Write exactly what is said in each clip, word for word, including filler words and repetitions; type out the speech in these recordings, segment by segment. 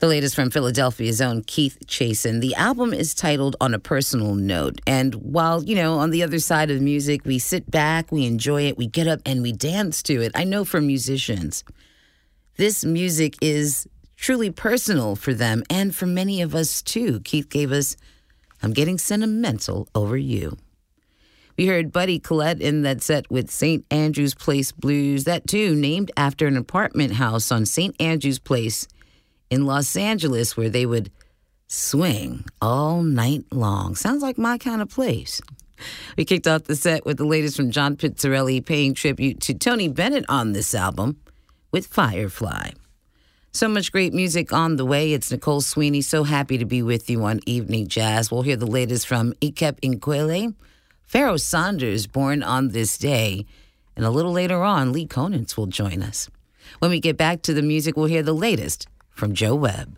The latest from Philadelphia's own Keith Chasen. The album is titled On a Personal Note. And while, you know, on the other side of music, we sit back, we enjoy it, we get up and we dance to it. I know for musicians, this music is truly personal for them and for many of us too. Keith gave us I'm Getting Sentimental Over You. We heard Buddy Collette in that set with Saint Andrew's Place Blues. That too, named after an apartment house on Saint Andrew's Place in Los Angeles where they would swing all night long. Sounds like my kind of place. We kicked off the set with the latest from John Pizzarelli, paying tribute to Tony Bennett on this album with Firefly. So much great music on the way. It's Nicole Sweeney. So happy to be with you on Evening Jazz. We'll hear the latest from Ikep Nkwele, Pharoah Sanders, born on this day. And a little later on, Lee Konitz will join us. When we get back to the music, we'll hear the latest from Joe Webb.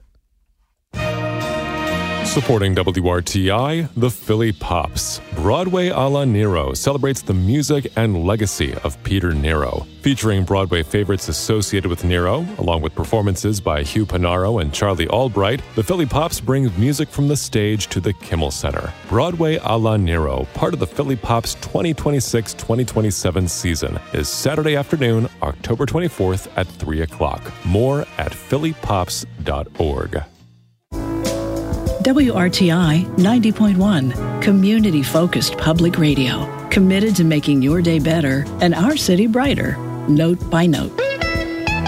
Supporting W R T I, the Philly Pops. Broadway a la Nero celebrates the music and legacy of Peter Nero. Featuring Broadway favorites associated with Nero, along with performances by Hugh Panaro and Charlie Albright, the Philly Pops brings music from the stage to the Kimmel Center. Broadway a la Nero, part of the Philly Pops twenty twenty-six twenty twenty-seven season, is Saturday afternoon, October twenty-fourth at three o'clock. More at philly pops dot org. W R T I ninety point one, community-focused public radio, committed to making your day better and our city brighter, note by note.